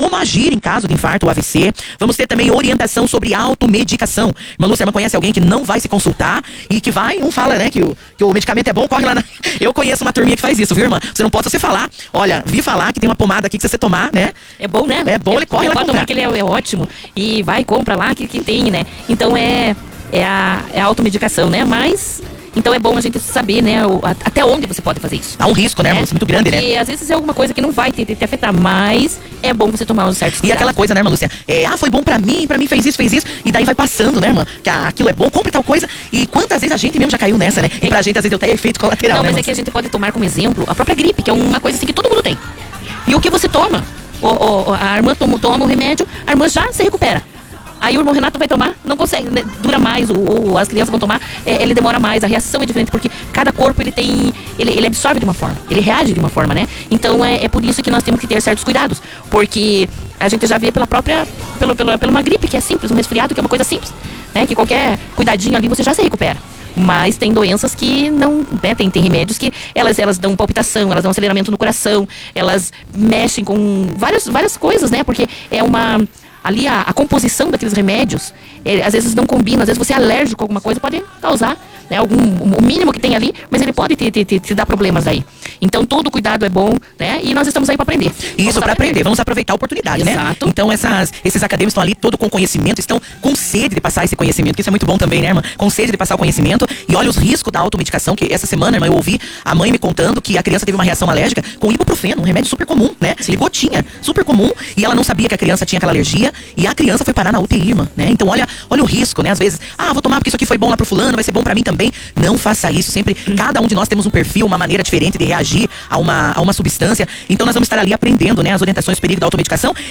como agir em caso de infarto ou AVC. Vamos ter também orientação sobre automedicação. Irmã Lúcia, irmã conhece alguém que não vai se consultar e que vai, um fala, né, que o medicamento é bom, corre lá na... Eu conheço uma turminha que faz isso, viu, irmã? Você não pode você falar, olha, vi falar que tem uma pomada aqui que se você tomar, né? É bom, né? É bom, ele corre lá pode comprar. tomar, que ele é ótimo. E vai, compra lá que tem, né? Então é a automedicação, né? Mas... Então é bom a gente saber, né, até onde você pode fazer isso. Há um risco, né, muito grande, porque, né? às vezes é alguma coisa que não vai te afetar, mas é bom você tomar os certos cuidados. E aquela coisa, né, irmã Lúcia? Foi bom pra mim fez isso, e daí vai passando, né, irmã? Que aquilo é bom, compra tal coisa. E quantas vezes a gente mesmo já caiu nessa, né? E pra gente, às vezes, até efeito colateral, não, né, mas é que a gente pode tomar como exemplo a própria gripe, que é uma coisa assim que todo mundo tem. E o que você toma? A irmã toma o remédio, a irmã já se recupera. Aí o irmão Renato vai tomar, não consegue, né, dura mais, ou as crianças vão tomar, ele demora mais, a reação é diferente, porque cada corpo ele absorve de uma forma, ele reage de uma forma, né? Então é por isso que nós temos que ter certos cuidados, porque a gente já vê pela uma gripe, que é simples, um resfriado, que é uma coisa simples, né? Que qualquer cuidadinho ali você já se recupera. Mas tem doenças que não, né, tem remédios que elas dão palpitação, elas dão aceleramento no coração, elas mexem com várias coisas, né? Porque ali a composição daqueles remédios, às vezes não combina, às vezes você é alérgico a alguma coisa, pode causar, né, o mínimo que tem ali, mas ele pode te dar problemas aí. Então todo cuidado é bom, né? E nós estamos aí para aprender. Isso, para aprender. Vamos aproveitar a oportunidade, exato, né? Então esses acadêmicos estão ali todo com conhecimento, estão com sede de passar esse conhecimento, que isso é muito bom também, né, irmã? Com sede de passar o conhecimento. E olha os riscos da automedicação, que essa semana, irmã, eu ouvi a mãe me contando que a criança teve uma reação alérgica com ibuprofeno, um remédio super comum, né? De gotinha, super comum, e ela não sabia que a criança tinha aquela alergia, e a criança foi parar na UTI, irmã, né? Então olha o risco, né? Às vezes, vou tomar porque isso aqui foi bom lá pro fulano, vai ser bom pra mim também. Não faça isso, sempre, cada um de nós temos um perfil, uma maneira diferente de reagir a uma substância. Então nós vamos estar ali aprendendo, né, as orientações do perigo da automedicação